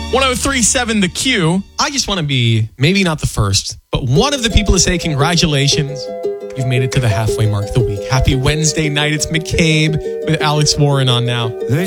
1037 The Q. I just want to be, maybe not the first, but one of the people to say congratulations. You've made it to the halfway mark of the week. Happy Wednesday night. It's McCabe with Alex Warren on now.